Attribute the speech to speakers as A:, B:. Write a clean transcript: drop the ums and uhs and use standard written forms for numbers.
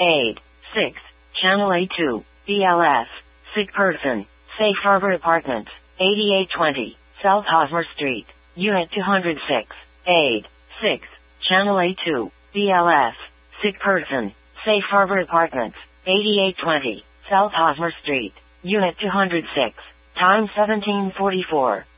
A: Aid. 6. Channel A2, BLS. Sick person. Safe Harbor Apartments. 8820, South Hosmer Street. Unit 206. Aid. 6. Channel A2, BLS. Sick person. Safe Harbor Apartments. 8820, South Hosmer Street. Unit 206. Time 1744.